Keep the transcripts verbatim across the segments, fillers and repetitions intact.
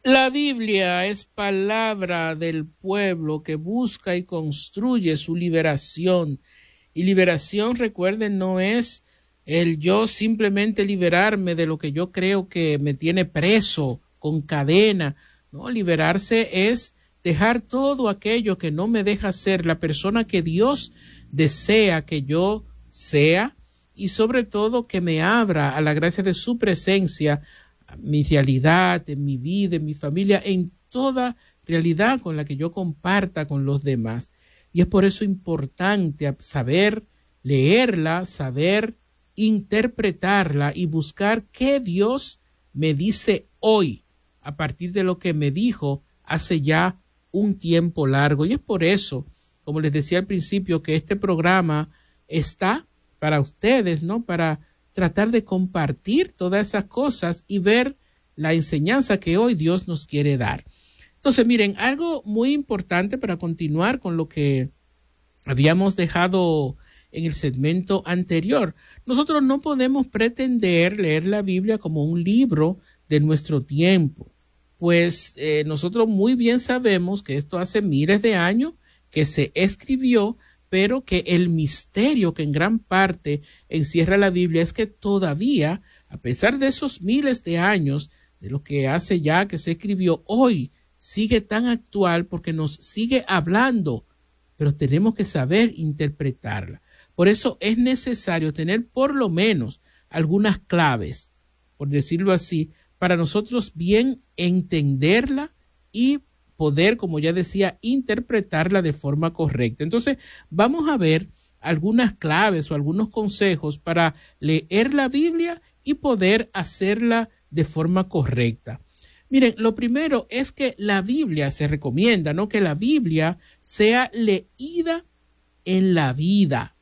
La Biblia es palabra del pueblo que busca y construye su liberación. Y liberación, recuerden, no es el yo simplemente liberarme de lo que yo creo que me tiene preso con cadena. No, liberarse es dejar todo aquello que no me deja ser la persona que Dios desea que yo sea, y sobre todo que me abra a la gracia de su presencia, a mi realidad, en mi vida, en mi familia, en toda realidad con la que yo comparta con los demás. Y es por eso importante saber leerla, saber interpretarla y buscar qué Dios me dice hoy a partir de lo que me dijo hace ya un tiempo largo. Y es por eso, como les decía al principio, que este programa está para ustedes, ¿no? Para tratar de compartir todas esas cosas y ver la enseñanza que hoy Dios nos quiere dar. Entonces, miren, algo muy importante para continuar con lo que habíamos dejado en el segmento anterior. Nosotros no podemos pretender leer la Biblia como un libro de nuestro tiempo, pues eh, nosotros muy bien sabemos que esto hace miles de años que se escribió, pero que el misterio que en gran parte encierra la Biblia es que todavía, a pesar de esos miles de años, de lo que hace ya que se escribió, hoy sigue tan actual porque nos sigue hablando, pero tenemos que saber interpretarla. Por eso es necesario tener por lo menos algunas claves, por decirlo así, para nosotros bien entenderla y poder, como ya decía, interpretarla de forma correcta. Entonces, vamos a ver algunas claves o algunos consejos para leer la Biblia y poder hacerla de forma correcta. Miren, lo primero es que la Biblia se recomienda, ¿no? Que la Biblia sea leída en la vida.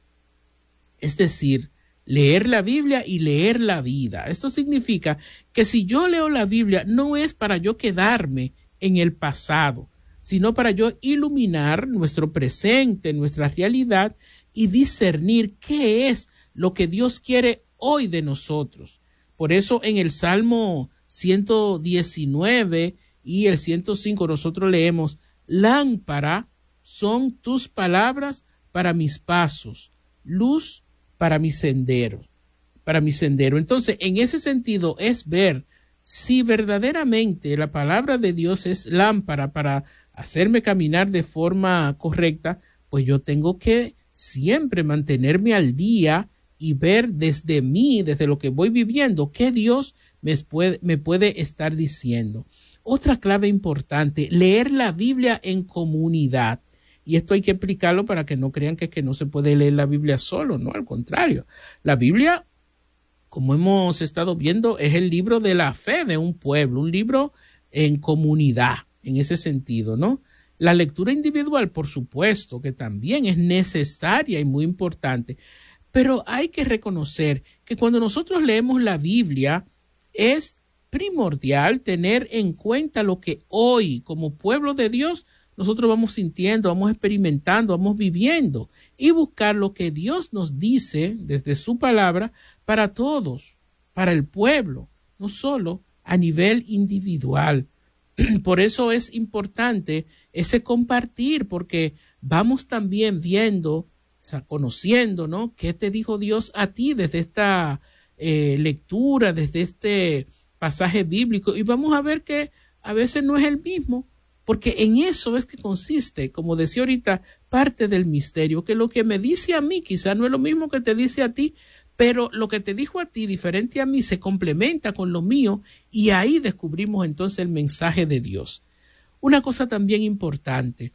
Es decir, leer la Biblia y leer la vida. Esto significa que si yo leo la Biblia no es para yo quedarme en el pasado, sino para yo iluminar nuestro presente, nuestra realidad y discernir qué es lo que Dios quiere hoy de nosotros. Por eso en el Salmo ciento diecinueve y el ciento cinco nosotros leemos: lámpara son tus palabras para mis pasos, luz para mi sendero, para mi sendero. Entonces, en ese sentido es ver si verdaderamente la palabra de Dios es lámpara para hacerme caminar de forma correcta, pues yo tengo que siempre mantenerme al día y ver desde mí, desde lo que voy viviendo, qué Dios me puede, me puede estar diciendo. Otra clave importante, leer la Biblia en comunidad. Y esto hay que explicarlo para que no crean que, que no se puede leer la Biblia solo, no, al contrario. La Biblia, como hemos estado viendo, es el libro de la fe de un pueblo, un libro en comunidad, en ese sentido, ¿no? La lectura individual, por supuesto, que también es necesaria y muy importante, pero hay que reconocer que cuando nosotros leemos la Biblia, es primordial tener en cuenta lo que hoy, como pueblo de Dios, nosotros vamos sintiendo, vamos experimentando, vamos viviendo y buscar lo que Dios nos dice desde su palabra para todos, para el pueblo, no solo a nivel individual. Por eso es importante ese compartir, porque vamos también viendo, o sea, conociendo, ¿no? ¿Qué te dijo Dios a ti desde esta eh, lectura, desde este pasaje bíblico? Y vamos a ver que a veces no es el mismo, porque en eso es que consiste, como decía ahorita, parte del misterio, que lo que me dice a mí quizá no es lo mismo que te dice a ti, pero lo que te dijo a ti, diferente a mí, se complementa con lo mío y ahí descubrimos entonces el mensaje de Dios. Una cosa también importante,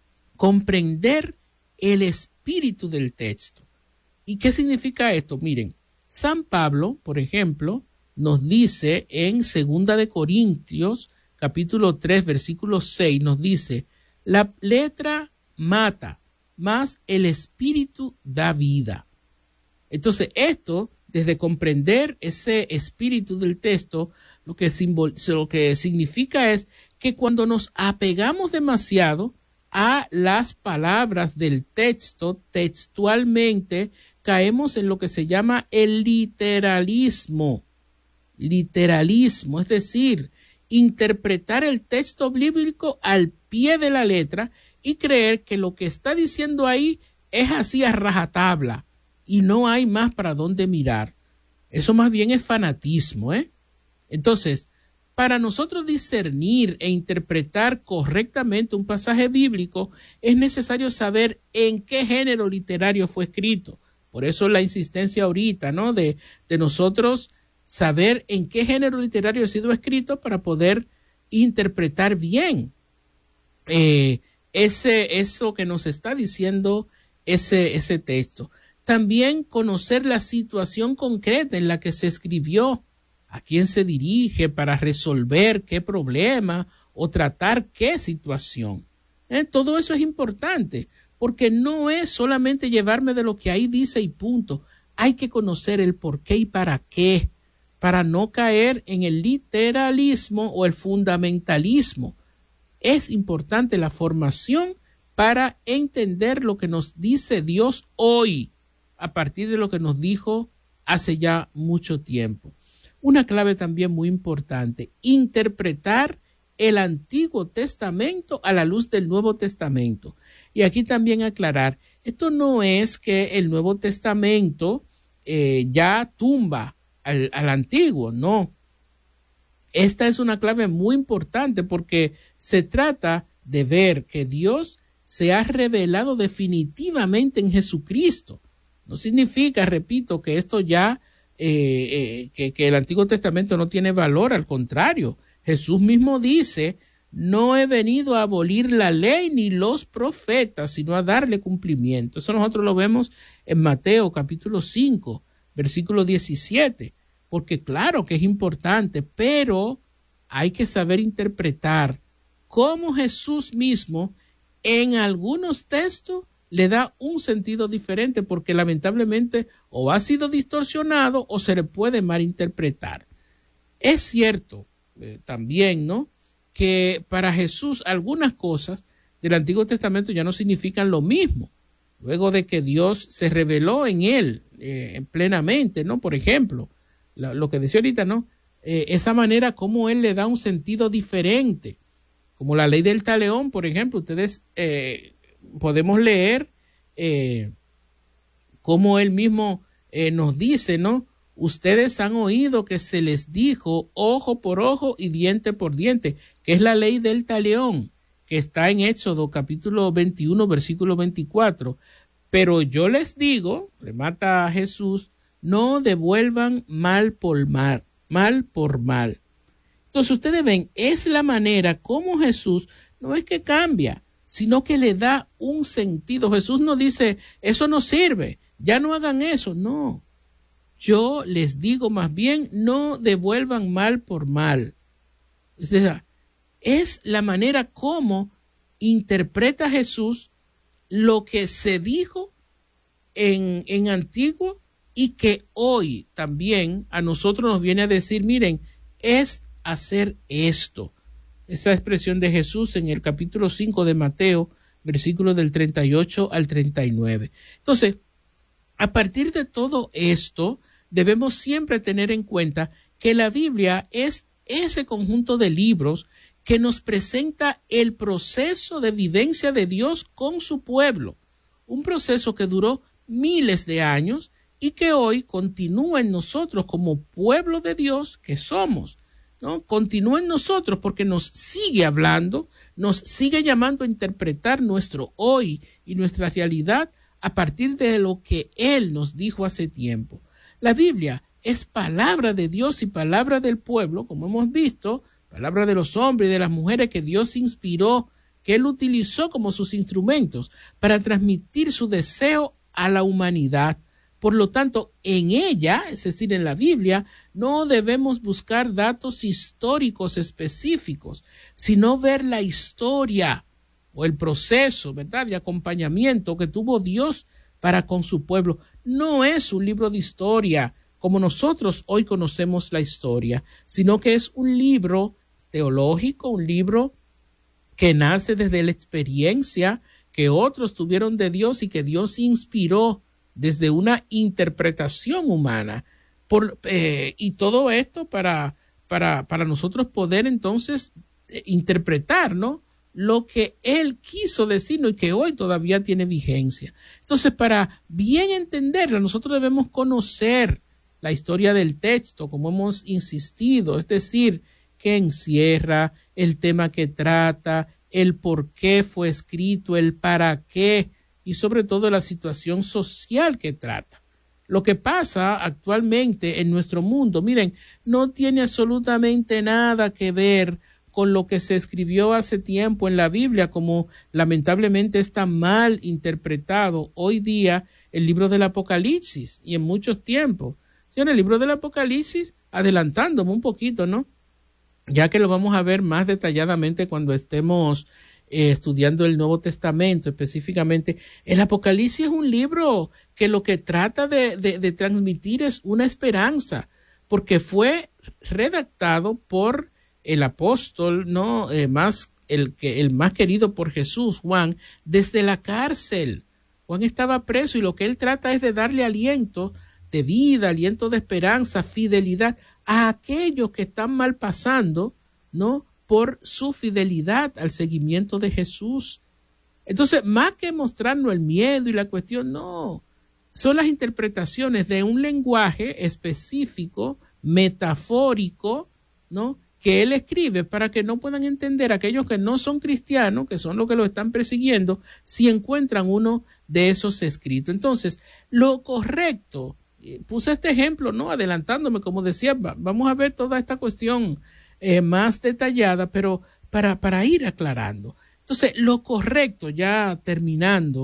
comprender el espíritu del texto. ¿Y qué significa esto? Miren, San Pablo, por ejemplo, nos dice en Segunda de Corintios, capítulo tres, versículo seis, nos dice: la letra mata, mas el espíritu da vida. Entonces, esto, desde comprender ese espíritu del texto, lo que, simbol, lo que significa es que cuando nos apegamos demasiado a las palabras del texto, textualmente, caemos en lo que se llama el literalismo. Literalismo, es decir, interpretar el texto bíblico al pie de la letra y creer que lo que está diciendo ahí es así a rajatabla y no hay más para dónde mirar. Eso más bien es fanatismo, ¿eh? Entonces, para nosotros discernir e interpretar correctamente un pasaje bíblico, es necesario saber en qué género literario fue escrito. Por eso la insistencia ahorita, ¿no? De, de nosotros saber en qué género literario ha sido escrito para poder interpretar bien eh, ese, eso que nos está diciendo ese, ese texto. También conocer la situación concreta en la que se escribió, a quién se dirige para resolver qué problema o tratar qué situación. ¿Eh? Todo eso es importante, porque no es solamente llevarme de lo que ahí dice y punto. Hay que conocer el por qué y para qué, para no caer en el literalismo o el fundamentalismo. Es importante la formación para entender lo que nos dice Dios hoy, a partir de lo que nos dijo hace ya mucho tiempo. Una clave también muy importante, interpretar el Antiguo Testamento a la luz del Nuevo Testamento. Y aquí también aclarar, esto no es que el Nuevo Testamento eh, ya tumba al, al Antiguo, no. Esta es una clave muy importante porque se trata de ver que Dios se ha revelado definitivamente en Jesucristo. No significa, repito, que esto ya Eh, eh, que, que el Antiguo Testamento no tiene valor, al contrario, Jesús mismo dice, no he venido a abolir la ley ni los profetas, sino a darle cumplimiento. Eso nosotros lo vemos en Mateo capítulo cinco, versículo diecisiete, porque claro que es importante, pero hay que saber interpretar cómo Jesús mismo en algunos textos le da un sentido diferente porque lamentablemente o ha sido distorsionado o se le puede malinterpretar. Es cierto eh, también, ¿no?, que para Jesús algunas cosas del Antiguo Testamento ya no significan lo mismo, luego de que Dios se reveló en él eh, plenamente, ¿no? Por ejemplo, la, lo que decía ahorita, ¿no? Eh, esa manera como él le da un sentido diferente, como la ley del talión, por ejemplo, ustedes eh, podemos leer eh, cómo él mismo eh, nos dice, ¿no? Ustedes han oído que se les dijo ojo por ojo y diente por diente, que es la ley del talión, que está en Éxodo capítulo veintiuno, versículo veinticuatro. Pero yo les digo, remata a Jesús, no devuelvan mal por mal, mal por mal. Entonces ustedes ven, es la manera como Jesús no es que cambia, sino que le da un sentido. Jesús no dice, eso no sirve, ya no hagan eso. No, yo les digo más bien, no devuelvan mal por mal. Es decir, es la manera como interpreta Jesús lo que se dijo en, en antiguo y que hoy también a nosotros nos viene a decir, miren, es hacer esto. Esa expresión de Jesús en el capítulo cinco de Mateo, versículos del treinta y ocho al treinta y nueve. Entonces, a partir de todo esto, debemos siempre tener en cuenta que la Biblia es ese conjunto de libros que nos presenta el proceso de vivencia de Dios con su pueblo, un proceso que duró miles de años y que hoy continúa en nosotros como pueblo de Dios que somos. ¿No? Continúa en nosotros porque nos sigue hablando, nos sigue llamando a interpretar nuestro hoy y nuestra realidad a partir de lo que Él nos dijo hace tiempo. La Biblia es palabra de Dios y palabra del pueblo, como hemos visto, palabra de los hombres y de las mujeres que Dios inspiró, que Él utilizó como sus instrumentos para transmitir su deseo a la humanidad. Por lo tanto, en ella, es decir, en la Biblia, no debemos buscar datos históricos específicos, sino ver la historia o el proceso, ¿verdad?, de acompañamiento que tuvo Dios para con su pueblo. No es un libro de historia como nosotros hoy conocemos la historia, sino que es un libro teológico, un libro que nace desde la experiencia que otros tuvieron de Dios y que Dios inspiró desde una interpretación humana, por, eh, y todo esto para, para, para nosotros poder entonces eh, interpretar, ¿no?, lo que él quiso decirnos y que hoy todavía tiene vigencia. Entonces, para bien entenderla, nosotros debemos conocer la historia del texto, como hemos insistido, es decir, qué encierra, el tema que trata, el por qué fue escrito, el para qué y sobre todo la situación social que trata. Lo que pasa actualmente en nuestro mundo, miren, no tiene absolutamente nada que ver con lo que se escribió hace tiempo en la Biblia, como lamentablemente está mal interpretado hoy día el libro del Apocalipsis y en muchos tiempos. Sí, en el libro del Apocalipsis, adelantándome un poquito, ¿no?, ya que lo vamos a ver más detalladamente cuando estemos eh, estudiando el Nuevo Testamento específicamente. El Apocalipsis es un libro que lo que trata de, de, de transmitir es una esperanza, porque fue redactado por el apóstol, no eh, más el que el más querido por Jesús, Juan, desde la cárcel. Juan estaba preso y lo que él trata es de darle aliento de vida, aliento de esperanza, fidelidad a aquellos que están mal pasando, ¿no?, por su fidelidad al seguimiento de Jesús. Entonces, más que mostrarnos el miedo y la cuestión, no, son las interpretaciones de un lenguaje específico, metafórico, ¿no?, que él escribe para que no puedan entender aquellos que no son cristianos, que son los que lo están persiguiendo, si encuentran uno de esos escritos. Entonces, lo correcto, puse este ejemplo, ¿no?, adelantándome, como decía, vamos a ver toda esta cuestión eh, más detallada, pero para, para ir aclarando. Entonces, lo correcto, ya terminando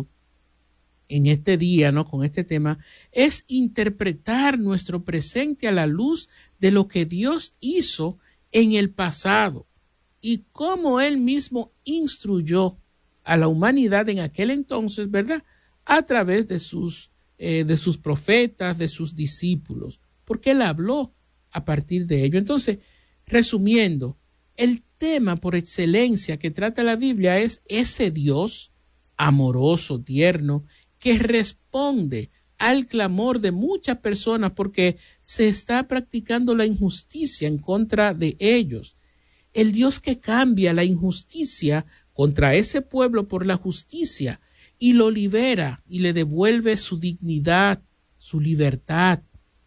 en este día, ¿no?, con este tema, es interpretar nuestro presente a la luz de lo que Dios hizo en el pasado y cómo él mismo instruyó a la humanidad en aquel entonces, ¿verdad?, a través de sus, eh, de sus profetas, de sus discípulos, porque él habló a partir de ello. Entonces, resumiendo, el tema por excelencia que trata la Biblia es ese Dios amoroso, tierno, que responde al clamor de muchas personas porque se está practicando la injusticia en contra de ellos. El Dios que cambia la injusticia contra ese pueblo por la justicia y lo libera y le devuelve su dignidad, su libertad.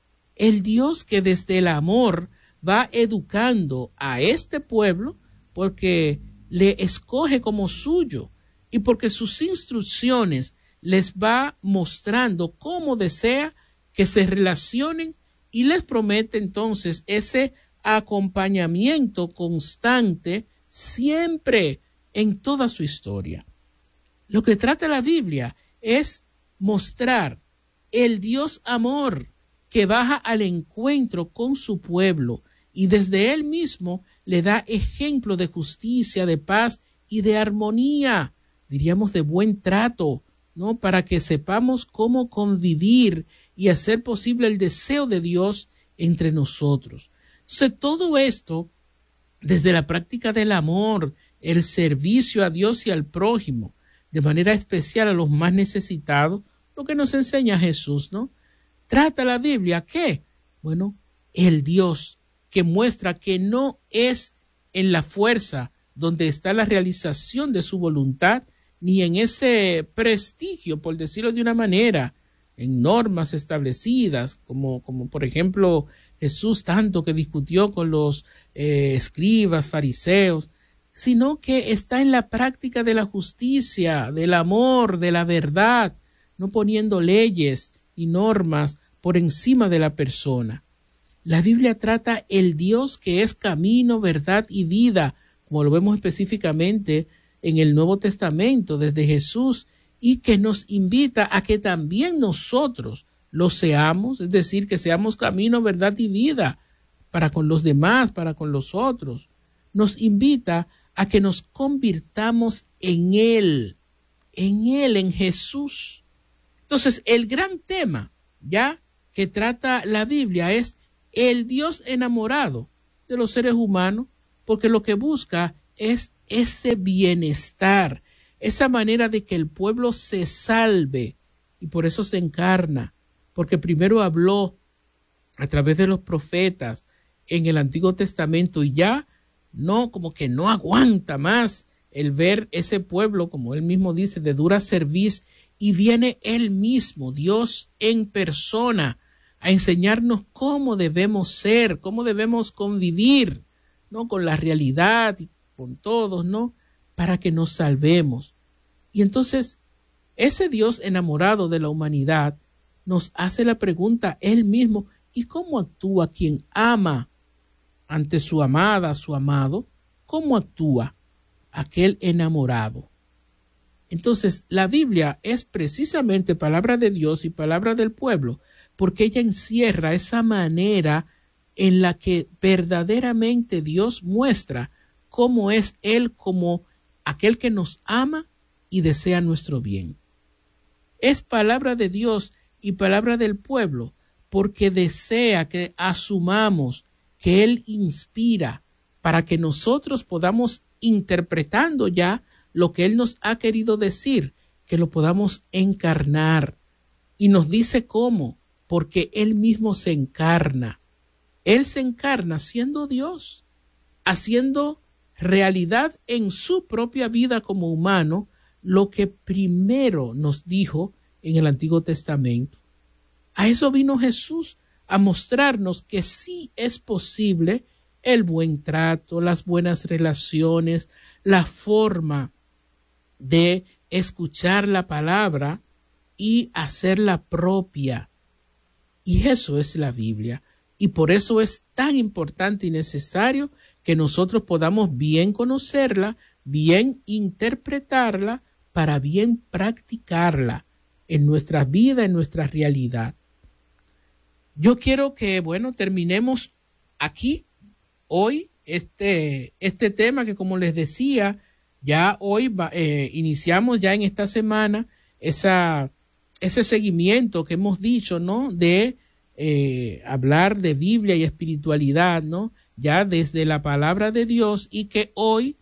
El Dios que desde el amor va educando a este pueblo porque le escoge como suyo y porque sus instrucciones les va mostrando cómo desea que se relacionen y les promete entonces ese acompañamiento constante siempre en toda su historia. Lo que trata la Biblia es mostrar el Dios amor que baja al encuentro con su pueblo y desde él mismo le da ejemplo de justicia, de paz y de armonía, diríamos de buen trato, ¿no?, para que sepamos cómo convivir y hacer posible el deseo de Dios entre nosotros. Entonces, todo esto, desde la práctica del amor, el servicio a Dios y al prójimo, de manera especial a los más necesitados, lo que nos enseña Jesús, ¿no? Trata la Biblia, ¿qué? Bueno, el Dios que muestra que no es en la fuerza donde está la realización de su voluntad, ni en ese prestigio, por decirlo de una manera, en normas establecidas, como, como por ejemplo Jesús tanto que discutió con los eh, escribas, fariseos, sino que está en la práctica de la justicia, del amor, de la verdad, no poniendo leyes y normas por encima de la persona. La Biblia trata el Dios que es camino, verdad y vida, como lo vemos específicamente en el Nuevo Testamento desde Jesús, y que nos invita a que también nosotros lo seamos, es decir, que seamos camino, verdad y vida para con los demás, para con los otros. Nos invita a que nos convirtamos en Él, en Él, en Jesús. Entonces, el gran tema ya que trata la Biblia es el Dios enamorado de los seres humanos, porque lo que busca es ese bienestar, esa manera de que el pueblo se salve, y por eso se encarna, porque primero habló a través de los profetas en el Antiguo Testamento y ya no, como que no aguanta más el ver ese pueblo, como él mismo dice, de dura cerviz, y viene él mismo, Dios en persona, a enseñarnos cómo debemos ser, cómo debemos convivir, ¿no? Con la realidad y con todos, ¿no? Para que nos salvemos. Y entonces, ese Dios enamorado de la humanidad nos hace la pregunta él mismo, ¿y cómo actúa quien ama ante su amada, su amado? ¿Cómo actúa aquel enamorado? Entonces, la Biblia es precisamente palabra de Dios y palabra del pueblo, porque ella encierra esa manera en la que verdaderamente Dios muestra cómo es Él como aquel que nos ama y desea nuestro bien. Es palabra de Dios y palabra del pueblo, porque desea que asumamos que Él inspira para que nosotros podamos, interpretando ya lo que Él nos ha querido decir, que lo podamos encarnar. Y nos dice cómo, porque Él mismo se encarna. Él se encarna siendo Dios, haciendo realidad en su propia vida como humano lo que primero nos dijo en el Antiguo Testamento. A eso vino Jesús, a mostrarnos que sí es posible el buen trato, las buenas relaciones, la forma de escuchar la palabra y hacerla propia. Y eso es la Biblia. Y por eso es tan importante y necesario que nosotros podamos bien conocerla, bien interpretarla, para bien practicarla en nuestra vida, en nuestra realidad. Yo quiero que, bueno, terminemos aquí, hoy, este, este tema que, como les decía, ya hoy va, eh, iniciamos ya en esta semana esa, ese seguimiento que hemos dicho, ¿no? De eh, hablar de Biblia y espiritualidad, ¿no? Ya desde la palabra de Dios, y que hoy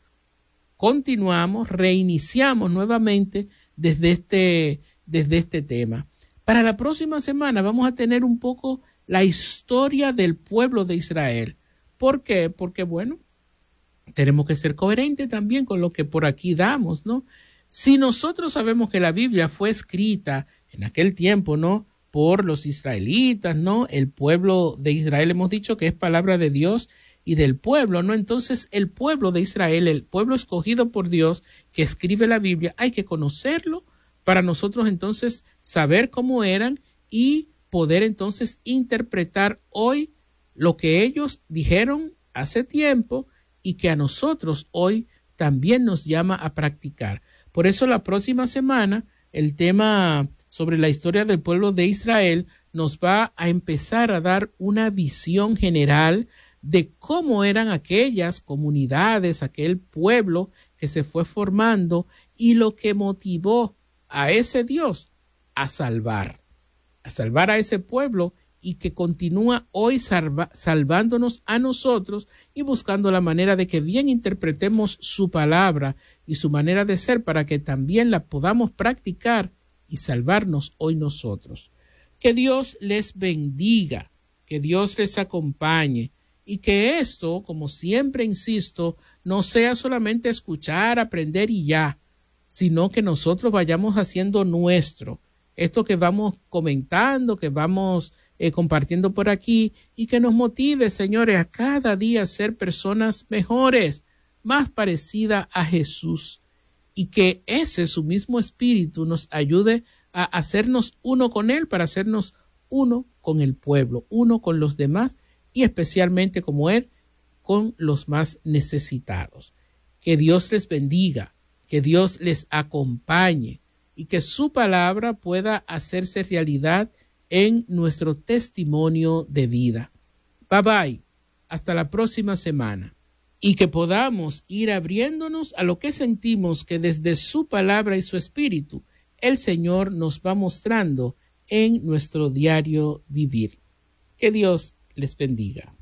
continuamos, reiniciamos nuevamente desde este, desde este tema. Para la próxima semana vamos a tener un poco la historia del pueblo de Israel. ¿Por qué? Porque, bueno, tenemos que ser coherentes también con lo que por aquí damos, ¿no? Si nosotros sabemos que la Biblia fue escrita en aquel tiempo, ¿no? Por los israelitas, ¿no? El pueblo de Israel, hemos dicho que es palabra de Dios y del pueblo, ¿no? Entonces, el pueblo de Israel, el pueblo escogido por Dios que escribe la Biblia, hay que conocerlo para nosotros entonces saber cómo eran y poder entonces interpretar hoy lo que ellos dijeron hace tiempo y que a nosotros hoy también nos llama a practicar. Por eso la próxima semana el tema sobre la historia del pueblo de Israel nos va a empezar a dar una visión general de cómo eran aquellas comunidades, aquel pueblo que se fue formando y lo que motivó a ese Dios a salvar, a salvar a ese pueblo y que continúa hoy salva, salvándonos a nosotros y buscando la manera de que bien interpretemos su palabra y su manera de ser para que también la podamos practicar y salvarnos hoy nosotros. Que Dios les bendiga, que Dios les acompañe y que esto, como siempre insisto, no sea solamente escuchar, aprender y ya, sino que nosotros vayamos haciendo nuestro esto que vamos comentando, que vamos eh, compartiendo por aquí y que nos motive, señores, a cada día ser personas mejores, más parecidas a Jesús, y que ese su mismo espíritu nos ayude a hacernos uno con Él para hacernos uno con el pueblo, uno con los demás y especialmente como Él con los más necesitados. Que Dios les bendiga, que Dios les acompañe y que su palabra pueda hacerse realidad en nuestro testimonio de vida. Bye bye, hasta la próxima semana. Y que podamos ir abriéndonos a lo que sentimos que desde su palabra y su espíritu el Señor nos va mostrando en nuestro diario vivir. Que Dios les bendiga.